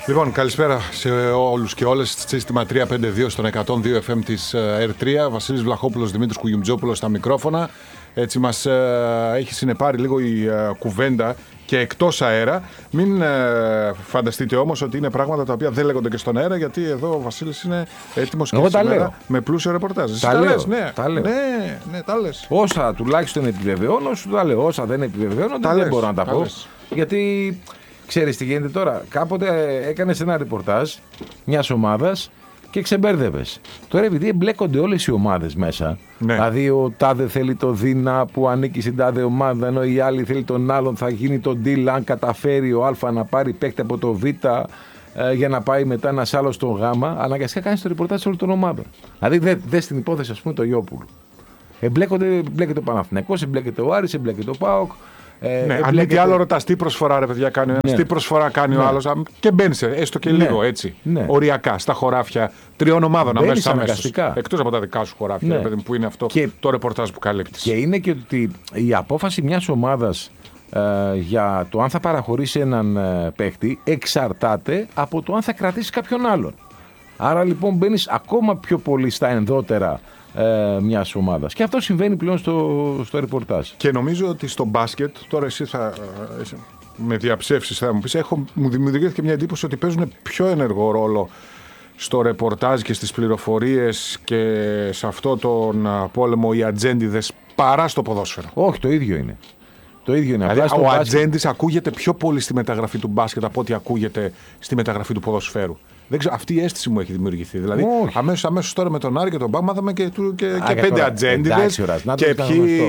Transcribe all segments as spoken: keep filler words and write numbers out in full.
Λοιπόν, καλησπέρα σε όλους και όλες. Σύστημα τριακόσια πενήντα δύο στον εκατόν δύο εφ εμ της ερ τρία. Βασίλης Βλαχόπουλος, Δημήτρης Κουγιουμτζόπουλος στα μικρόφωνα. Έτσι μας ε, έχει συνεπάρει λίγο η ε, κουβέντα και εκτός αέρα. Μην ε, φανταστείτε όμως ότι είναι πράγματα τα οποία δεν λέγονται και στον αέρα, γιατί εδώ ο Βασίλης είναι έτοιμος και σήμερα με πλούσιο ρεπορτάζ. Τα, τα, λες, ναι. τα λέω. Ναι, ναι, τα λες. Όσα τουλάχιστον επιβεβαιώνω, σου τα λέω. Όσα δεν επιβεβαιώνω, δεν λες, μπορώ να τα, τα πω. Λες. Γιατί ξέρεις τι γίνεται τώρα. Κάποτε έκανες ένα ρεπορτάζ μιας ομάδας και ξεμπέρδευες. Τώρα επειδή εμπλέκονται όλες οι ομάδες μέσα, ναι. Δηλαδή ο τάδε θέλει το Δίνα που ανήκει στην τάδε ομάδα, ενώ η άλλη θέλει τον άλλον, θα γίνει το deal αν καταφέρει ο Α να πάρει παίκτη από το Β ε, για να πάει μετά ένας άλλος στο Γ, αναγκαστικά κάνεις το ρεπορτάζ όλων των ομάδων. Δηλαδή δες δε στην υπόθεση, ας πούμε, το Ιόπουλου. Εμπλέκονται, εμπλέκεται ο Παναθηναϊκός, εμπλέκεται ο Άρης, εμπλέκεται ο ΠΑΟΚ. Ε, ναι, αν μη τι άλλο ρωτάς, τι προσφορά ρε παιδιά κάνει ο ένας, ναι. τι προσφορά κάνει ναι. ο άλλος, και μπαίνεις έστω και ναι. λίγο έτσι, ναι. οριακά, στα χωράφια τριών ομάδων αμέσως αμέσως. Εκτός από τα δικά σου χωράφια, ναι. ρε παιδί, που είναι αυτό και, το ρεπορτάζ που καλύπτεις. Και είναι και ότι η απόφαση μιας ομάδας ε, για το αν θα παραχωρήσει έναν ε, παίχτη εξαρτάται από το αν θα κρατήσει κάποιον άλλον. Άρα λοιπόν μπαίνεις ακόμα πιο πολύ στα ενδότερα Ε, μιας ομάδας. Και αυτό συμβαίνει πλέον στο, στο ρεπορτάζ. Και νομίζω ότι στο μπάσκετ, τώρα εσύ θα εσύ, με διαψεύσεις θα μου πεις, έχω, μου δημιουργήθηκε μια εντύπωση ότι παίζουν πιο ενεργό ρόλο στο ρεπορτάζ και στις πληροφορίες και σε αυτό τον πόλεμο οι ατζέντιδες παρά στο ποδόσφαιρο. Όχι, το ίδιο είναι. Το ίδιο είναι. Δηλαδή, ο μπάσκετ... ατζέντης ακούγεται πιο πολύ στη μεταγραφή του μπάσκετ από ό,τι ακούγεται στη μεταγραφή του ποδοσφαίρου. Δεν ξέρω, αυτή η αίσθηση μου έχει δημιουργηθεί. Δηλαδή, αμέσως, αμέσως τώρα με τον Άρη και τον Μπάγκ μάθαμε και, και, Α, και πέντε ατζέντιδες και ποιοι,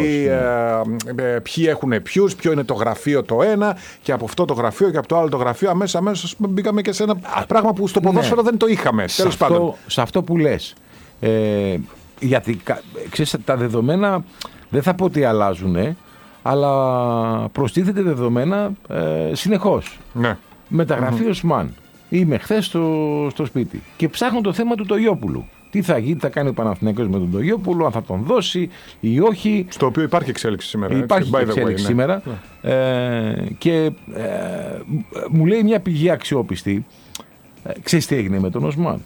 ε, ε, ποιοι έχουν ποιους, ποιο είναι το γραφείο το ένα και από αυτό το γραφείο και από το άλλο το γραφείο. Αμέσως, αμέσως μπήκαμε και σε ένα Α, πράγμα που στο ποδόσφαιρο ναι. δεν το είχαμε. Τέλος πάντων. Σε αυτό που λες. Ε, γιατί ξέρεις, τα δεδομένα δεν θα πω ότι αλλάζουν, αλλά προστίθεται δεδομένα ε, συνεχώς. Ναι. Μεταγραφή mm-hmm. Οσμάν. Είμαι χθες στο, στο σπίτι και ψάχνω το θέμα του Τογιόπουλου. Τι θα γίνει, τι θα κάνει ο Παναθηναϊκός με τον Τογιόπουλο, αν θα τον δώσει ή όχι. Στο οποίο υπάρχει εξέλιξη σήμερα. Υπάρχει έτσι, εξέλιξη way, σήμερα. Ναι. Ε, και ε, μου λέει μια πηγή αξιόπιστη, ε, ξέρεις τι έγινε με τον Οσμάν.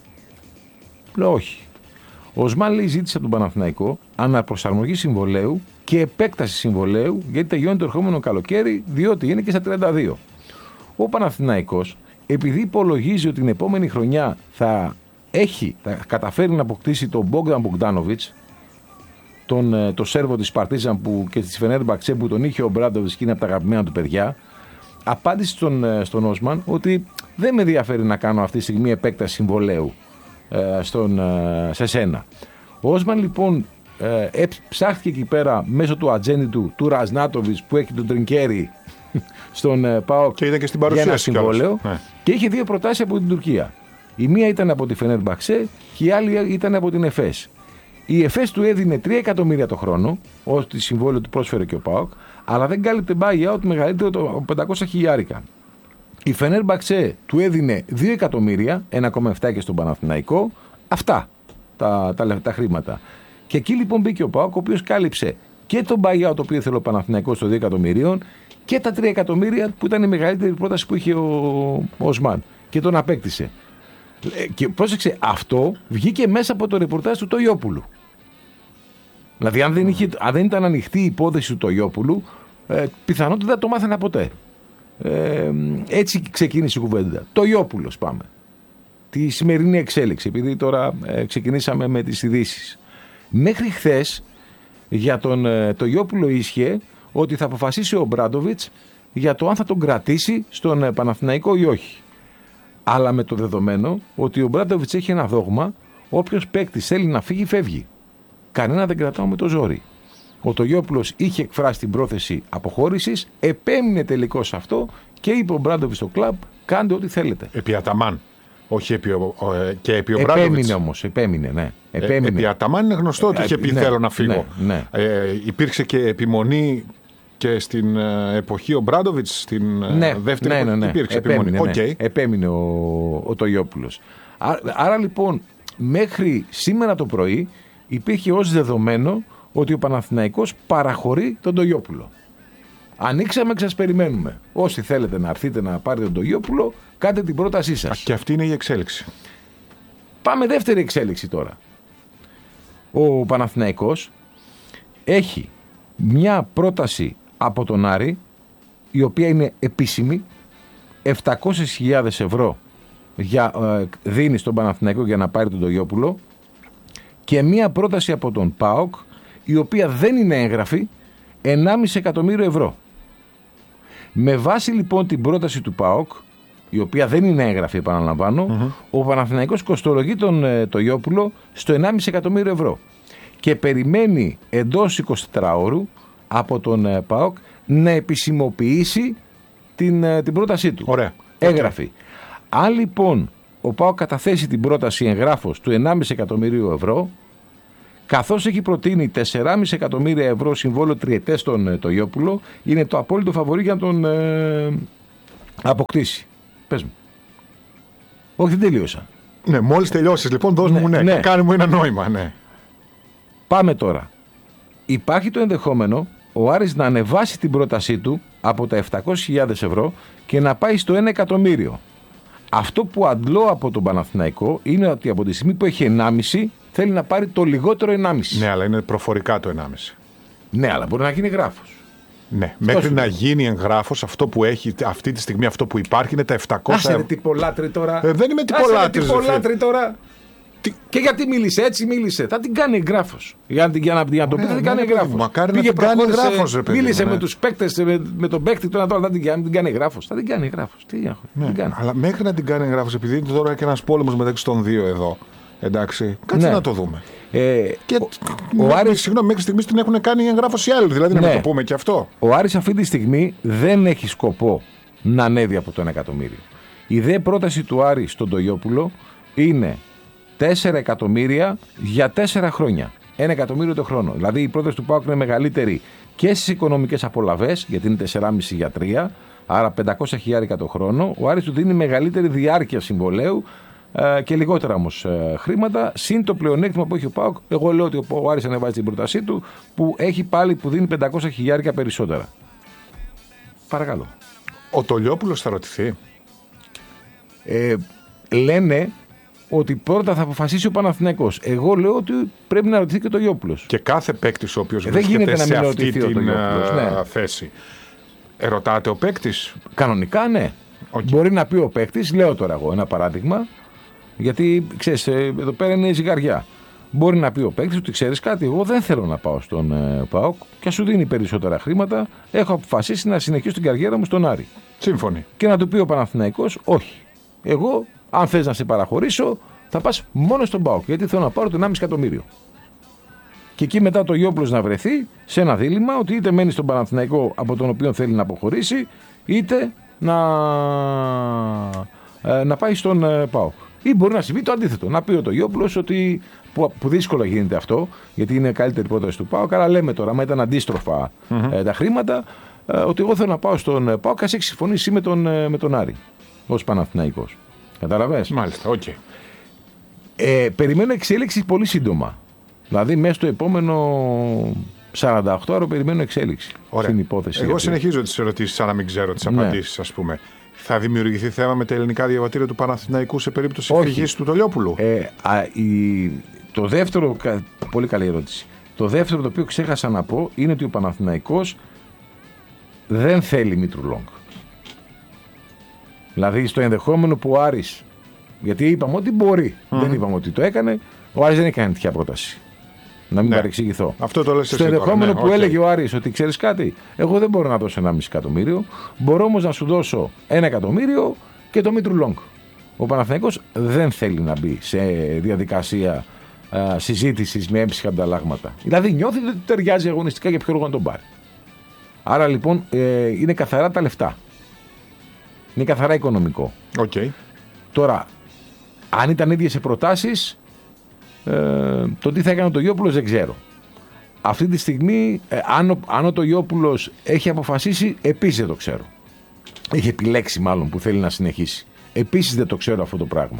Λέω όχι. Ο Οσμάν λέει ζήτησε από τον Παναθηναϊκό αναπροσαρμογή συμβολέου και επέκταση συμβολέου, γιατί τελειώνει το ερχόμενο καλοκαίρι, διότι είναι και στα τριάντα δύο. Ο Παναθηναϊκός, επειδή υπολογίζει ότι την επόμενη χρονιά θα έχει, θα καταφέρει να αποκτήσει τον Μπόγκταν Μπογκδάνοβιτς, τον το Σέρβο της Παρτίζαν που και της Φενέρμπαξε που τον είχε ο Μπράντοβιτς και είναι από τα αγαπημένα του παιδιά, απάντησε στον, στον Όσμαν ότι δεν με ενδιαφέρει να κάνω αυτή τη στιγμή επέκταση συμβολέου ε, στον, ε, σε σένα. Ο Όσμαν λοιπόν ε, ψάχθηκε εκεί πέρα μέσω του ατζέντη του, του Ραζνάτοβιτς που έχει τον Τρινκέρι στον uh, ΠΑΟΚ και ήταν και στην παρουσίαση για ένα συμβόλαιο ναι. και είχε δύο προτάσεις από την Τουρκία. Η μία ήταν από τη Φενέρμπαξε και η άλλη ήταν από την Εφές. Η Εφές του έδινε τρία εκατομμύρια το χρόνο, ως τη συμβόλαιο του πρόσφερε και ο ΠΑΟΚ, αλλά δεν κάλυπτε buyout μεγαλύτερο από πεντακόσια χιλιάρικα. Η Φενέρμπαξε του έδινε δύο εκατομμύρια, ένα κόμμα επτά και στον Παναθηναϊκό, αυτά τα, τα, τα χρήματα. Και εκεί λοιπόν μπήκε ο ΠΑΟΚ, ο οποίος κάλυψε και τον buyout το οποίο ήθελε ο Παναθηναϊκός των δύο εκατομμυρίων και τα τρία εκατομμύρια που ήταν η μεγαλύτερη πρόταση που είχε ο, ο Οσμάν και τον απέκτησε. Ε, και πρόσεξε, αυτό βγήκε μέσα από το ρεπορτάζ του Τογιόπουλου. Δηλαδή αν δεν, είχε, αν δεν ήταν ανοιχτή η υπόθεση του Τογιόπουλου, ε, πιθανότατα δεν το μάθαινα ποτέ. Ε, έτσι ξεκίνησε η κουβέντα. Τογιόπουλος πάμε. Τη σημερινή εξέλιξη, επειδή τώρα ε, ξεκινήσαμε με τις ειδήσεις. Μέχρι χθες για τον ε, Τογιόπουλο ίσχυε ότι θα αποφασίσει ο Μπράντοβιτς για το αν θα τον κρατήσει στον Παναθηναϊκό ή όχι. Αλλά με το δεδομένο ότι ο Μπράντοβιτς έχει ένα δόγμα, όποιος παίκτης θέλει να φύγει, φεύγει. Κανένα δεν κρατάω με το ζόρι. Ο Τογιόπουλος είχε εκφράσει την πρόθεση αποχώρησης, επέμεινε τελικώς σε αυτό και είπε ο Μπράντοβιτς στο κλαμπ, κάντε ό,τι θέλετε. Επί Αταμάν. Όχι επί ο, ο, και επί ο Μπράντοβιτς. Επέμεινε όμως, επέμεινε, ναι. Επέμεινε. Ε, επί Αταμάν είναι γνωστό ότι είχε πει ναι, θέλω να φύγω. Ναι, ναι. Ε, υπήρξε και επιμονή και στην εποχή ο Μπράντοβιτς, στην ναι, δεύτερη ναι, ναι, ναι. υπήρξε επέμεινε, επιμονή. Ναι. Okay. Επέμεινε ο, ο Τογιόπουλος. Άρα, άρα λοιπόν μέχρι σήμερα το πρωί υπήρχε ως δεδομένο ότι ο Παναθηναϊκός παραχωρεί τον Τογιόπουλο. Ανοίξαμε και σας περιμένουμε. Όσοι θέλετε να έρθετε να πάρετε τον Τογιόπουλο, κάντε την πρότασή σας. Και αυτή είναι η εξέλιξη. Πάμε δεύτερη εξέλιξη τώρα. Ο Παναθηναϊκός έχει μια πρόταση από τον Άρη, η οποία είναι επίσημη, επτακόσιες χιλιάδες ευρώ για, ε, δίνει στον Παναθηναϊκό για να πάρει τον Τογιόπουλο, και μια πρόταση από τον ΠΑΟΚ, η οποία δεν είναι έγγραφη, ενάμιση εκατομμύριο ευρώ. Με βάση λοιπόν την πρόταση του ΠΑΟΚ, η οποία δεν είναι έγγραφη, επαναλαμβάνω, mm-hmm. ο Παναθηναϊκός κοστολογεί τον ε, Τογιόπουλο στο ενάμιση εκατομμύριο ευρώ και περιμένει εντός εικοσιτετράωρου από τον ε, ΠΑΟΚ να επισημοποιήσει την, ε, την πρότασή του. Ωραία. Έγγραφη. Okay. Αν λοιπόν ο ΠΑΟΚ καταθέσει την πρόταση εγγράφος του ενάμιση εκατομμυρίου ευρώ, καθώς έχει προτείνει τέσσερα κόμμα πέντε εκατομμύρια ευρώ συμβόλαιο τριετές στον ε, Τογιόπουλο, είναι το απόλυτο φαβορί για να τον ε, αποκτήσει. Πες μου. Όχι, δεν τελείωσα. Ναι, μόλις τελειώσεις λοιπόν, δώσ' ναι, μου ναι, ναι. Κάνε μου ένα νόημα, ναι. Πάμε τώρα. Υπάρχει το ενδεχόμενο ο Άρης να ανεβάσει την πρότασή του από τα επτακόσιες χιλιάδες ευρώ και να πάει στο ένα εκατομμύριο. Αυτό που αντλώ από τον Παναθηναϊκό είναι ότι από τη στιγμή που έχει ενάμιση θέλει να πάρει το λιγότερο ενάμιση. Ναι, αλλά είναι προφορικά το ενάμιση. Ναι, αλλά μπορεί να γίνει γράφος. Ναι, μέχρι Τόσο να γίνει εγγράφος, αυτό που έχει αυτή τη στιγμή, αυτό που υπάρχει είναι τα επτακόσια. Άσε ρε τυπολάτρη τώρα. Ε, δεν είμαι τυπολάτρη. Άσε ρε τυπολάτρη τώρα. Τι... Και γιατί μίλησε, έτσι μίλησε. Θα την κάνει εγγράφος. Για να, για να, για να το πει, θα την κάνει εγγράφος. Μακάρι να την κάνει εγγράφος, ρε παιδί. Μίλησε ναι. με τους παίκτες, με, με τον παίκτη τώρα, τώρα θα την, την κάνει εγγράφος. Θα την κάνει εγγράφος. Τι ναι, την κάνει. Αλλά μέχρι να την κάνει εγγράφος, επειδή είναι τώρα και ένας πόλεμος μεταξύ των δύο εδώ. Εντάξει, κάτσε ναι. να το δούμε. Ε, και ο, ο μέχρι, Άρης... Συγγνώμη, μέχρι στιγμής την έχουν κάνει εγγράφωση οι άλλοι, δηλαδή ναι. να μην το πούμε και αυτό. Ο Άρης αυτή τη στιγμή δεν έχει σκοπό να ανέβει από το ένα εκατομμύριο. Η δε πρόταση του Άρη στον Τογιόπουλο είναι τέσσερα εκατομμύρια για τέσσερα χρόνια. Ένα εκατομμύριο το χρόνο. Δηλαδή η πρόταση του ΠΑΟΚ είναι μεγαλύτερη και στις οικονομικές απολαβές, γιατί είναι τέσσερα κόμμα πέντε για τρία, άρα πεντακόσια χιλιάρικα το χρόνο. Ο Άρης του δίνει μεγαλύτερη διάρκεια συμβολαίου και λιγότερα όμως χρήματα, συν το πλεονέκτημα που έχει ο ΠΑΟΚ. Εγώ λέω ότι ο Άρης ανεβάζει την πρότασή του, που έχει πάλι, που δίνει πεντακόσια χιλιάρικα περισσότερα. Παρακαλώ. Ο Τογιόπουλος θα ρωτηθεί. Ε, λένε ότι πρώτα θα αποφασίσει ο Παναθηναϊκός. Εγώ λέω ότι πρέπει να ρωτηθεί και ο Τογιόπουλος. Και κάθε παίκτης ο οποίος ε, βρίσκεται σε αυτή την ναι. θέση. Ερωτάται ο παίκτης. Κανονικά ναι. Okay. Μπορεί να πει ο παίκτης, λέω τώρα εγώ ένα παράδειγμα, γιατί ξέρεις, εδώ πέρα είναι η ζυγαριά. Μπορεί να πει ο παίκτης ότι ξέρεις κάτι, εγώ δεν θέλω να πάω στον ε, ΠΑΟΚ και σου δίνει περισσότερα χρήματα. Έχω αποφασίσει να συνεχίσω την καριέρα μου στον Άρη. Σύμφωνοι. Και να του πει ο Παναθηναϊκός, όχι. Εγώ, αν θες να σε παραχωρήσω, θα πας μόνο στον ΠΑΟΚ, γιατί θέλω να πάρω το ενάμιση εκατομμύριο. Και εκεί μετά το Γιόπουλος να βρεθεί σε ένα δίλημμα ότι είτε μένει στον Παναθηναϊκό από τον οποίο θέλει να αποχωρήσει, είτε να, ε, να πάει στον ε, ΠΑΟΚ. Ή μπορεί να συμβεί το αντίθετο. Να πει ο Τογιόπουλος ότι. Που, που δύσκολα γίνεται αυτό, γιατί είναι καλύτερη πρόταση του ΠΑΟΚ. Αλλά λέμε τώρα, άμα ήταν αντίστροφα mm-hmm. ε, τα χρήματα, ε, ότι εγώ θέλω να πάω στον ΠΑΟΚ, ας έχει συμφωνήσει με τον, ε, με τον Άρη ως Παναθηναϊκός. Καταλαβες. Μάλιστα, οκ. Okay. Ε, περιμένω εξέλιξη πολύ σύντομα. Δηλαδή, μέσα στο επόμενο σαράντα οκτώ ώρο περιμένω εξέλιξη. Ωραία. Στην υπόθεση. Εγώ αυτή. συνεχίζω τις ερωτήσεις, σαν να μην ξέρω τις απαντήσεις, ναι. ας πούμε. Θα δημιουργηθεί θέμα με τα ελληνικά διαβατήρια του Παναθηναϊκού σε περίπτωση φυγής του Τογιόπουλου. Ε, α, η, το δεύτερο, πολύ καλή ερώτηση. Το δεύτερο το οποίο ξέχασα να πω είναι ότι ο Παναθηναϊκός δεν θέλει Μήτρου-Λόγκ. Δηλαδή στο ενδεχόμενο που ο Άρης, γιατί είπαμε ότι μπορεί, mm. δεν είπαμε ότι το έκανε, ο Άρης δεν έκανε τέτοια πρόταση. Να μην ναι. παρεξηγηθώ. Αυτό το λες στο ενδεχόμενο ναι, που okay. έλεγε ο Άρης ότι ξέρεις κάτι, εγώ δεν μπορώ να δώσω ενάμιση εκατομμύριο, μπορώ όμως να σου δώσω ένα εκατομμύριο και το Μήτρου-Λόγκ. Ο Παναθηναϊκός δεν θέλει να μπει σε διαδικασία συζήτησης με έμψυχα ανταλλάγματα. Δηλαδή νιώθει ότι ταιριάζει αγωνιστικά για ποιο λόγο να τον πάρει. Άρα λοιπόν ε, είναι καθαρά τα λεφτά. Είναι καθαρά οικονομικό. Okay. Τώρα, αν ήταν ίδιες οι προτάσεις, ε, το τι θα έκανε ο Τογιόπουλος δεν ξέρω. Αυτή τη στιγμή, ε, αν, ο, αν ο Τογιόπουλος έχει αποφασίσει, επίσης δεν το ξέρω. Έχει επιλέξει μάλλον που θέλει να συνεχίσει. Επίσης δεν το ξέρω αυτό το πράγμα.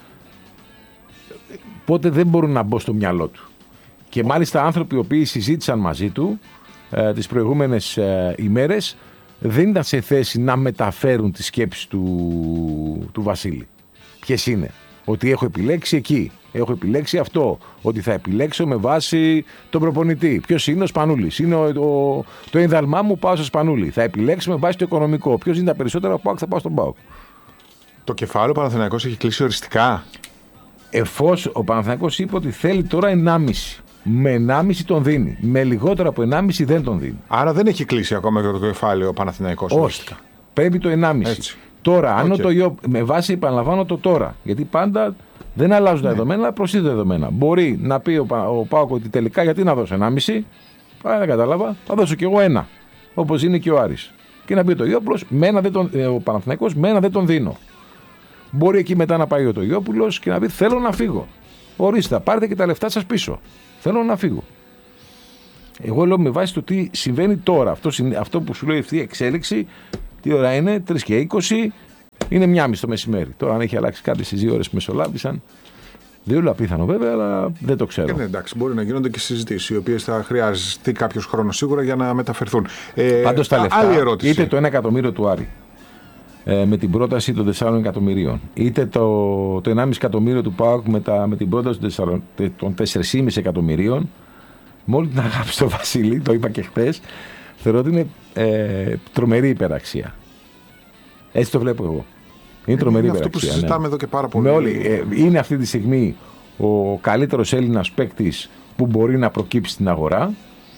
Οπότε δεν μπορούν να μπω στο μυαλό του. Και μάλιστα άνθρωποι οι οποίοι συζήτησαν μαζί του ε, τις προηγούμενες ε, ημέρες δεν ήταν σε θέση να μεταφέρουν τις σκέψεις του, του Βασίλη. Ποιες είναι? Ότι έχω επιλέξει εκεί, έχω επιλέξει αυτό, ότι θα επιλέξω με βάση τον προπονητή. Ποιος είναι? Ο Σπανούλης. Είναι ο, ο, το ίνδαλμά μου, πάω στο Σπανούλη. Θα επιλέξω με βάση το οικονομικό. Ποιος είναι τα περισσότερα, ο ΠΑΟΚ, θα πάω στον ΠΑΟΚ. Το κεφάλαιο Παναθηναϊκός έχει κλείσει οριστικά. Εφόσον ο Παναθηναϊκός είπε ότι θέλει τώρα ενάμιση. Με ενάμιση τον δίνει. Με λιγότερο από ενάμιση δεν τον δίνει. Άρα δεν έχει κλείσει ακόμα και το κεφάλαιο Παναθηναϊκός. Όχι. Οριστικά. Πρέπει το ενάμιση. Έτσι. Τώρα, αν okay. το ΙΟΠ, με βάση, επαναλαμβάνω το τώρα. Γιατί πάντα δεν αλλάζουν ναι. τα δεδομένα, αλλά προσθέτουν δεδομένα. Μπορεί να πει ο, ο ΠΑΟΚ ότι τελικά γιατί να δώσω ενάμιση. Α, δεν κατάλαβα. Θα δώσω κι εγώ ένα. Όπως είναι και ο Άρης. Και να πει το Ιόπουλος, ο Παναθηναϊκός, με ένα δεν τον δίνω. Μπορεί εκεί μετά να πάει ο Τογιόπουλος και να πει: θέλω να φύγω. Ορίστε, πάρτε και τα λεφτά σας πίσω. Θέλω να φύγω. Εγώ λέω με βάση το τι συμβαίνει τώρα. Αυτό, αυτό που σου λέει αυτή η εξέλιξη, τι ώρα είναι, τρεις και είκοσι, είναι μία μισή το μεσημέρι. Τώρα, αν έχει αλλάξει κάτι στις δύο ώρες που μεσολάβησαν, δεν είναι απίθανο βέβαια, αλλά δεν το ξέρω. Ε, ναι, εντάξει, μπορεί να γίνονται και συζητήσεις, οι οποίες θα χρειάζεται κάποιος χρόνος σίγουρα για να μεταφερθούν. Ε, Πάντως τα λεφτά, άλλη ερώτηση. Είτε το ένα εκατομμύριο του Άρη ε, με την πρόταση των τεσσάρων εκατομμυρίων, είτε το, το ενάμιση εκατομμύριο του ΠΑΟΚ με, με την πρόταση των τέσσερα κόμμα πέντε εκατομμυρίων, με όλη την αγάπη στο Βασίλη, το είπα και χθες, θεωρώ ότι είναι ε, τρομερή υπεραξία. Έτσι το βλέπω εγώ. Είναι τρομερή είναι υπεραξία. Αυτό που συζητάμε ναι. εδώ και πάρα πολύ. Με όλη, ε, είναι αυτή τη στιγμή ο καλύτερος Έλληνας παίκτης που μπορεί να προκύψει στην αγορά.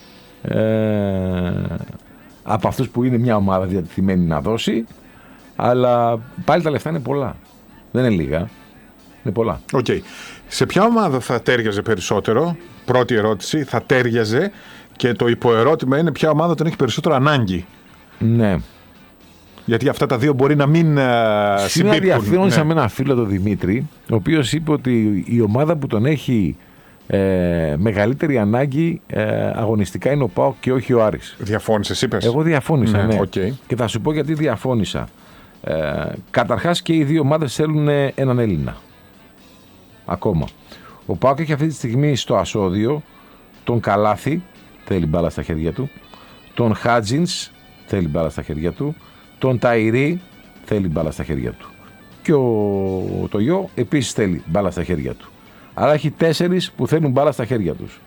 Ε, από αυτούς που είναι μια ομάδα διατεθειμένη να δώσει. Αλλά πάλι τα λεφτά είναι πολλά. Δεν είναι λίγα. Είναι πολλά. Okay. Σε ποια ομάδα θα τέριαζε περισσότερο? Πρώτη ερώτηση. Θα τέριαζε. Και το υποερώτημα είναι ποια ομάδα τον έχει περισσότερο ανάγκη. Ναι. Γιατί αυτά τα δύο μπορεί να μην uh, συμπίπτουν. Σήμερα διαφώνησα ναι. με έναν φίλο τον Δημήτρη, ο οποίος είπε ότι η ομάδα που τον έχει ε, μεγαλύτερη ανάγκη ε, αγωνιστικά είναι ο ΠΑΟΚ και όχι ο Άρης. Διαφώνησες, είπες? Εγώ διαφώνησα, ναι. ναι. Okay. Και θα σου πω γιατί διαφώνησα. Ε, καταρχάς και οι δύο ομάδες θέλουν έναν Έλληνα. Ακόμα. Ο ΠΑΟΚ έχει αυτή τη στιγμή στο ασώδιο τον Καλάθη, θέλει μπάλα στα χέρια του, τον Χάτζινς, θέλει μπάλα στα χέρια του, τον Ταϊρή, θέλει μπάλα στα χέρια του, και ο, το γιο επίσης θέλει μπάλα στα χέρια του. Άρα έχει τέσσερις που θέλουν μπάλα στα χέρια τους.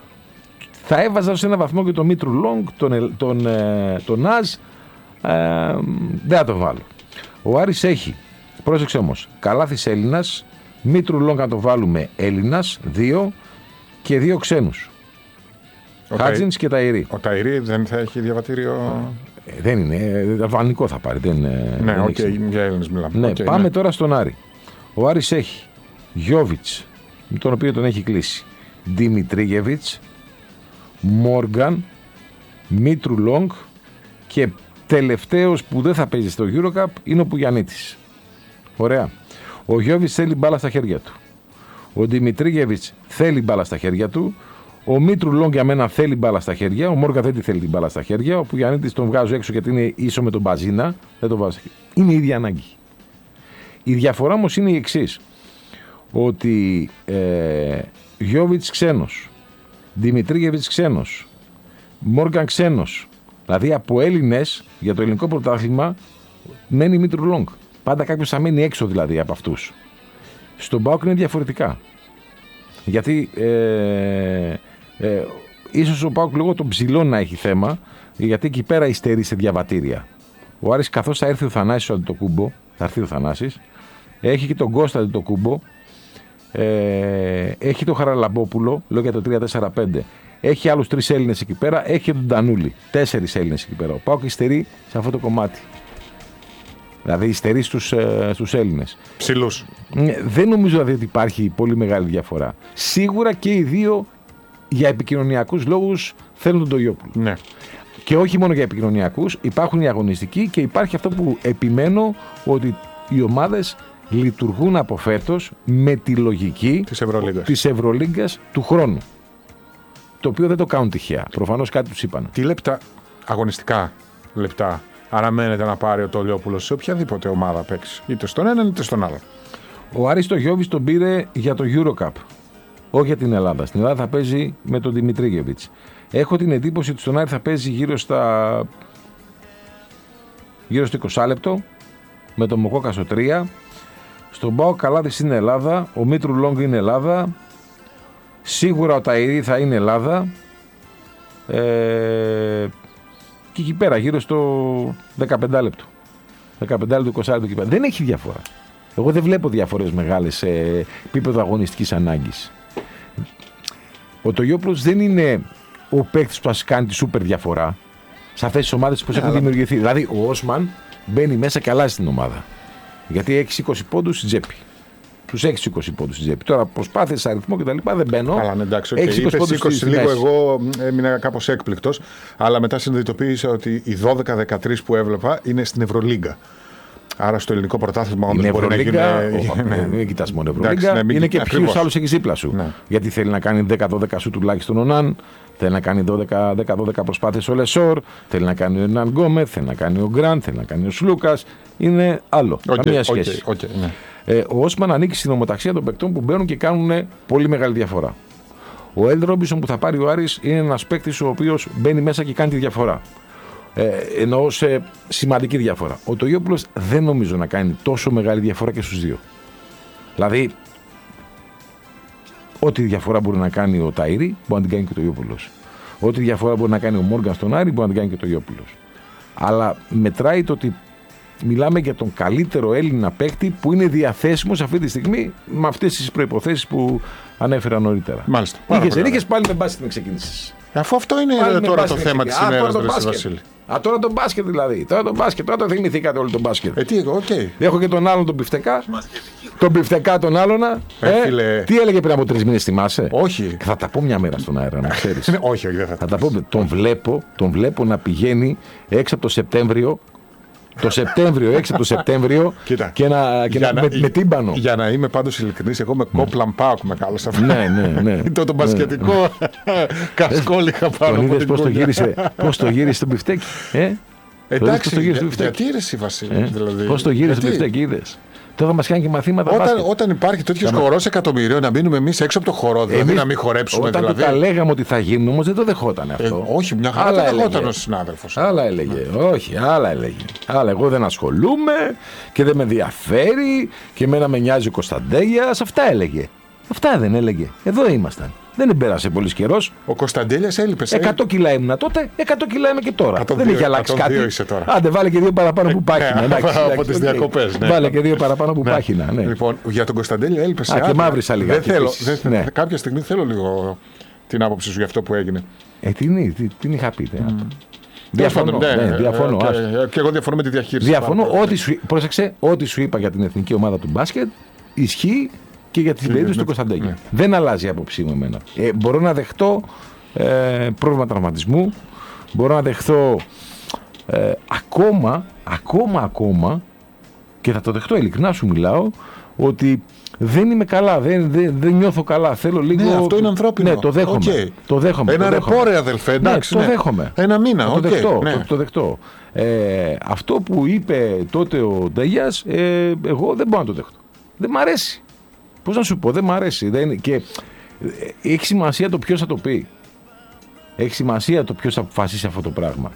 Θα έβαζα σε ένα βαθμό και τον Μήτρου Λόγκ, τον, τον, τον Ναζ, ε, δεν θα το βάλω. Ο Άρης έχει, πρόσεξε όμως, Καλάθης Έλληνας, Μήτρου Λόγκ να το βάλουμε Έλληνας, δύο, και δύο ξένους. Χάτζινς και Ταϊρή. Ο Ταϊρή δεν θα έχει διαβατήριο? Ε, δεν είναι, αλβανικό θα πάρει. Δεν, ναι, οκ, okay, για Έλληνες μιλάμε. Ναι, okay, πάμε ναι. τώρα στον Άρη. Ο Άρης έχει Γιόβιτς, με τον οποίο τον έχει κλείσει, Δημητρίγεβιτς, Μόργαν, Μήτρου Λόγκ, και τελευταίος που δεν θα παίζει στο EuroCup είναι ο Πουγιαννίτης. Ωραία. Ο Γιόβιτς θέλει μπάλα στα χέρια του. Ο Δημητρίγεβιτς θέλει μπάλα στα χέρια του. Ο Μήτρου Λόγκ για μένα θέλει μπάλα στα χέρια. Ο Μόργαν δεν τη θέλει την μπάλα στα χέρια. Ο Πουγιαννίτης τον βγάζω έξω γιατί είναι ίσο με τον Μπαζίνα. Δεν τον βάζω. Είναι η ίδια ανάγκη. Η διαφορά όμως είναι η εξής. Ότι ε, Γιόβιτς ξένος, Δημητρίγεβιτς ξένος, Μόργαν ξένος. Δηλαδή από Έλληνες για το ελληνικό πρωτάθλημα μένει Μήτρου Λόγκ. Πάντα κάποιος θα μένει έξω δηλαδή από αυτούς. Στον ΠΑΟΚ είναι διαφορετικά. Γιατί ε, ε, ίσως ο ΠΑΟΚ λόγω των ψηλών να έχει θέμα, γιατί εκεί πέρα υστερεί σε διαβατήρια. Ο Άρης, καθώς θα έρθει ο Θανάσης ο Αντιτοκούμπο, θα έρθει ο Θανάσης, έχει και τον Κώστα Αντιτοκούμπο, ε, έχει τον Χαραλαμπόπουλο, λέω για το τρία τέσσερα πέντε, έχει άλλους τρεις Έλληνες εκεί πέρα, έχει και τον Τανούλη, τέσσερις Έλληνες εκεί πέρα. Ο ΠΑΟΚ υστερεί σε αυτό το κομμάτι. Δηλαδή υστερεί στους, ε, στους Έλληνες. Ψηλούς. Δεν νομίζω δηλαδή ότι υπάρχει πολύ μεγάλη διαφορά. Σίγουρα και οι δύο για επικοινωνιακούς λόγους θέλουν τον Τογιόπουλο. Ναι. Και όχι μόνο για επικοινωνιακούς, υπάρχουν οι αγωνιστικοί και υπάρχει αυτό που επιμένω, ότι οι ομάδες λειτουργούν από φέτος με τη λογική της Ευρωλίγκας. της Ευρωλίγκας του χρόνου. Το οποίο δεν το κάνουν τυχαία. Προφανώς κάτι τους είπαν. Τι λεπτά, αγωνιστικά λεπτά, αναμένεται να πάρει ο Τολιόπουλος σε οποιαδήποτε ομάδα παίξει, είτε στον έναν είτε στον άλλο? Ο Άρης το Γιόβιτς τον πήρε για το EuroCup, όχι για την Ελλάδα. Στην Ελλάδα θα παίζει με τον Δημητρίγεβιτς. Έχω την εντύπωση ότι στον Άρη θα παίζει γύρω στα γύρω στο είκοσι λεπτό, με τον Μοκόκα στο τρία. Στον ΠΑΟΚ Καλάδης είναι Ελλάδα, ο Μήτρου Λόγκ είναι Ελλάδα, σίγουρα ο Ταϊρή θα είναι Ελλάδα. Ε, και εκεί πέρα γύρω στο δεκαπέντε λεπτό. δεκαπέντε λεπτό, είκοσι λεπτό εκεί πέρα. Δεν έχει διαφορά. Εγώ δεν βλέπω διαφορές μεγάλες σε επίπεδο αγωνιστικής ανάγκης. Ο Τογιόπουλος δεν είναι ο παίκτης που θα κάνει τη σούπερ διαφορά σε αυτές τις ομάδες που έχουν δημιουργηθεί. Δηλαδή ο Όσμαν μπαίνει μέσα και αλλάζει την ομάδα. Γιατί έχει είκοσι πόντους στην τσέπη. Τους έχει είκοσι πόντους στην τσέπη. Τώρα προσπάθειες, αριθμό κτλ. Δεν μπαίνω. Αλλά ναι, εντάξει, okay. είκοσι πόντους είκοσι λίγο, εγώ έμεινα κάπως έκπληκτος. Αλλά μετά συνειδητοποίησα ότι οι δώδεκα δεκατρία που έβλεπα είναι στην Ευρωλίγκα. Άρα στο ελληνικό πρωτάθλημα όντως μπορεί να γίνει. Δεν κοιτάς μόνο Ευρωλίγκα. Είναι και ποιους άλλους έχεις δίπλα σου. Ναι. Γιατί θέλει να κάνει δέκα δώδεκα σου τουλάχιστον ο Ναν, θέλει να κάνει δέκα δώδεκα προσπάθειες ο Λεσόρ, θέλει να κάνει ο Ναν Γκόμεθ, θέλει να κάνει ο Γκραντ, θέλει να κάνει ο Σλούκας. Είναι άλλο. Okay, καμία σχέση. Okay, okay, ναι. ε, ο Όσμαν ανήκει στην ομοταξία των παικτών που μπαίνουν και κάνουν πολύ μεγάλη διαφορά. Ο Ελ Ρόμπινσον που θα πάρει ο Άρης είναι ένας παίκτης ο οποίος μπαίνει μέσα και κάνει τη διαφορά. Ε, εννοώ σε σημαντική διαφορά. Ο Τογιόπουλος δεν νομίζω να κάνει τόσο μεγάλη διαφορά και στους δύο. Δηλαδή, ό,τι διαφορά μπορεί να κάνει ο Ταϊρή, μπορεί να την κάνει και ο Τογιόπουλος. Ό,τι διαφορά μπορεί να κάνει ο Μόργαν στον Άρη, μπορεί να την κάνει και ο Τογιόπουλος. Αλλά μετράει το ότι μιλάμε για τον καλύτερο Έλληνα παίκτη που είναι διαθέσιμος αυτή τη στιγμή με αυτές τις προϋποθέσεις που ανέφερα νωρίτερα. Μάλιστα. Είχες ρίχες, πάλι με μπάσκετ να ξεκίνησες. Αφού αυτό είναι πάλι τώρα το θέμα της ημέρας, Βασίλη. Α, τώρα το μπάσκετ δηλαδή. Τώρα το μπάσκετ. Τώρα το θυμηθήκατε όλο το μπάσκετ. Ε, τι, okay. Έχω και τον άλλον τον Πιφτεκά. Τον Πιφτεκά τον άλλον. Ε, ε, τι έλεγε πριν από τρεις μήνες, θυμάσαι? Όχι. Θα τα πω μια μέρα στον αέρα, να ξέρεις. όχι, όχι, δεν θα, θα τα πω. Τον βλέπω, τον βλέπω να πηγαίνει έξω από το Σεπτέμβριο. Το Σεπτέμβριο, έξω από το Σεπτέμβριο Κοίτα, και, να, και να, να, με, με τίμπανο. Για να είμαι πάντως ειλικρινής, εγώ με Κόπλαν Πάοκ μεγάλωσα. Ναι, ναι, ναι. Το, το μπασκετικό κασκόλ είχα πάνω. Τον είδες πώς το γύρισε, πώς το γύρισε το μπιφτέκι. Ε? Εντάξει, το για, γιατί ρε εσύ Βασίλη. Ε? Δηλαδή, πώς το γύρισε το μπιφτέκι, είδες? Τώρα μας κάνει και μαθήματα. Όταν, όταν υπάρχει τέτοιο χορό εκατομμυρίων, να μείνουμε εμείς έξω από το χορό, δηλαδή εμείς, να μην χορέψουμε. Όταν δηλαδή. τα λέγαμε ότι θα γίνουν, όμως δεν το δεχόταν αυτό. Ε, όχι, μια χαρά δεν δεχόταν ο συνάδελφος. Άλλα έλεγε. Όχι, άλλα έλεγε. Άλλα, εγώ δεν ασχολούμαι και δεν με ενδιαφέρει και εμένα με νοιάζει ο Κωνσταντέλιας. Αυτά έλεγε. Αυτά δεν έλεγε. Εδώ ήμασταν. Δεν πέρασε πολύ καιρό. Ο Κωνσταντέλιας έλειπε. εκατό κιλά ήμουνα τότε, εκατό κιλά είμαι και τώρα. εκατόν δύο, δεν έχει αλλάξει κάτι. Άντε, βάλε και δύο παραπάνω που πάχυνα. Από τις διακοπές. Βάλε και δύο παραπάνω που πάχυνα. Λοιπόν, για τον Κωνσταντέλια έλειπε. Α, και μαύρισα λιγάκι. Κάποια στιγμή θέλω λίγο την άποψη σου για αυτό που έγινε. Ε, την, την, την είχα πει. Mm. Διαφωνώ. Ναι, ναι, διαφωνώ. Και, και εγώ διαφωνώ με τη διαχείριση. Διαφωνώ. Ό,τι σου, πρόσεξε, ό,τι σου είπα για την εθνική ομάδα του μπάσκετ ισχύει και για την περίπτωση του Κωνσταντέλια. Ναι. Δεν αλλάζει η άποψή μου εμένα. Ε, μπορώ να δεχτώ ε, πρόβλημα τραυματισμού, μπορώ να δεχτώ ε, ακόμα, ακόμα, ακόμα και θα το δεχτώ ειλικρινά σου μιλάω, ότι δεν είμαι καλά, δεν, δεν, δεν νιώθω καλά. Θέλω λίγο. Ναι, αυτό είναι ανθρώπινο. Ναι, το δέχομαι. Okay. Το δέχομαι Ένα το ρεπόρε, αδελφέ. Εντάξει, ναι, το ναι. δέχομαι. Ένα μήνα. Το, okay. δεχτώ, ναι. το, το δεχτώ. Ε, αυτό που είπε τότε ο Νταγιάς, ε, εγώ δεν μπορώ να το δεχτώ. Δεν μ' αρέσει. Πώς να σου πω, δεν μ' αρέσει. Δεν... Και έχει σημασία το ποιος θα το πει. Έχει σημασία το ποιος θα αποφασίσει αυτό το πράγμα.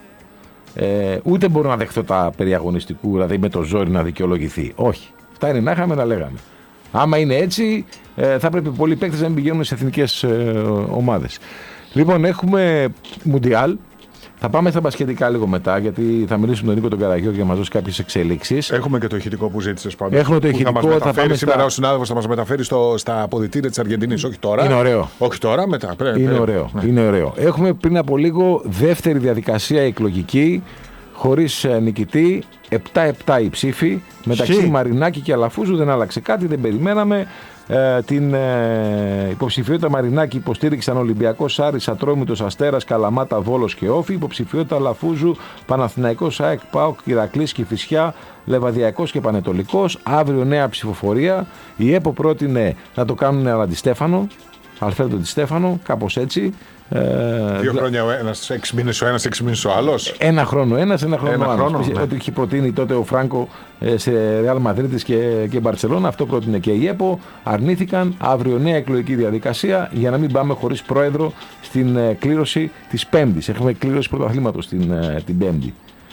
Ε, ούτε μπορώ να δεχτώ τα περιαγωνιστικού, δηλαδή με το ζόρι να δικαιολογηθεί. Όχι. Αυτά είναι να είχαμε να λέγαμε. Άμα είναι έτσι, ε, θα πρέπει πολλοί παίκτες να μην πηγαίνουν σε εθνικές ε, ομάδες. Λοιπόν, έχουμε Μουντιάλ. Θα πάμε στα μπασκετικά λίγο μετά, γιατί θα μιλήσουμε τον Νίκο τον Καραγιώργη για να μας δώσει κάποιες εξελίξεις. Έχουμε και το ηχητικό που ζήτησες πάντως. Έχουμε το ηχητικό. Θα, θα πάμε σήμερα στα... ο συνάδελφος θα μας μεταφέρει στο, στα αποδυτήρια της Αργεντινής. Όχι τώρα. Είναι ωραίο. Όχι τώρα, μετά. Πρέπει, είναι, πρέπει. ωραίο. Ναι. είναι ωραίο. Έχουμε πριν από λίγο δεύτερη διαδικασία εκλογική, χωρίς νικητή. επτά επτά η ψήφη. Μεταξύ Χι. Μαρινάκη και Αλαφούζου δεν άλλαξε κάτι, δεν περιμέναμε. Ε, την ε, υποψηφιότητα Μαρινάκη υποστήριξαν Ολυμπιακός, Άρης, Ατρόμητος, Αστέρας, Καλαμάτα, Βόλος και Όφη. Υποψηφιότητα Λαφούζου, Παναθηναϊκός, ΑΕΚ, ΠΑΟΚ, Ηρακλής, Κηφισιά, Λεβαδιακός και Πανετολικός. Αύριο νέα ψηφοφορία. Η ΕΠΟ πρότεινε να το κάνουν Αλαντιστέφανο, Αλφρέντο Ντιστέφανο, κάπως έτσι. Ε, Δύο χρόνια ο ένας, έξι μήνες ο ένας, έξι μήνες ο άλλος. Ένα χρόνο ένας, ένα χρόνο ένα ο άλλος. Χρόνο, ναι. Ό,τι είχε προτείνει τότε ο Φράνκο σε Ρεάλ Μαδρίτης και, και Μπαρτσελώνα, αυτό πρότεινε και η ΕΠΟ. Αρνήθηκαν. Αύριο νέα εκλογική διαδικασία για να μην πάμε χωρίς πρόεδρο στην ε, κλήρωση της Πέμπτης. Έχουμε κλήρωση πρωταθλήματος την, ε, την Πέμπτη.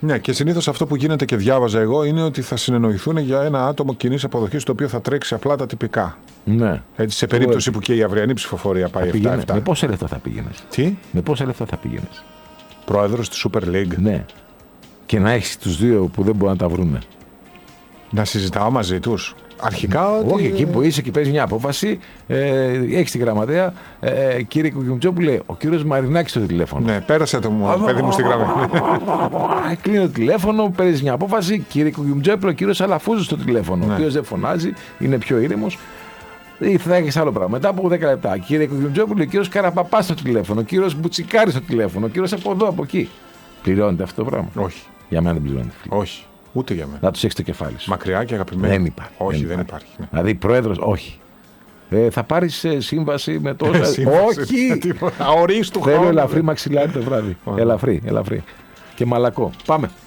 Ναι, και συνήθως αυτό που γίνεται και διάβαζα εγώ είναι ότι θα συνεννοηθούν για ένα άτομο κοινής αποδοχής το οποίο θα τρέξει απλά τα τυπικά. Ναι. Έτσι, σε περίπτωση που και η αυριανή ψηφοφορία πάει επτά επτά. Με πόσα λεφτά θα πήγαινες? Τι? Με πόσα λεφτά θα πήγαινες? Πρόεδρος της Super League. Ναι. Και να έχεις τους δύο που δεν μπορούν να τα βρούνε. Να συζητάω μαζί τους. Αρχικά. Όχι, ότι... εκεί που είσαι και παίζει μια απόφαση, ε, έχει τη γραμματέα, ε, κύριε Κουκουμτζόπουλε, ο κύριος Μαρινάκης στο τηλέφωνο. Ναι, πέρασε το μου, παιδί μου στη γραμμή. Κλείνει το τηλέφωνο, παίρνει μια απόφαση, κύριε Κουκουμτζόπουλε, ο κύριος Αλαφούζος στο τηλέφωνο. Ναι. Ο οποίος δεν φωνάζει, είναι πιο ήρεμος. Ή θα έχει άλλο πράγμα. Μετά από δέκα λεπτά, κύριε Κουκουμτζόπουλε, ο κύριος Καραπαπάς στο τηλέφωνο, ο κύριος Μπουτσικάρης στο τηλέφωνο, ο κύριος από εδώ, από εκεί. Πληρώνεται αυτό το πράγμα? Όχι. Για μένα δεν πληρώνεται. Όχι. Ούτε για μένα. Να τους έχεις το κεφάλι σου. Μακριά και αγαπημένο. Δεν υπάρχει. Όχι, δεν, δεν υπάρχει. υπάρχει. Ναι. Δηλαδή, πρόεδρος, όχι. Ε, θα πάρεις ε, σύμβαση με τόσα. Όχι! Αορίστου χρόνου. Θέλω ελαφρύ μαξιλάρι το βράδυ. Ελαφρύ, ελαφρύ. Και μαλακό. Πάμε.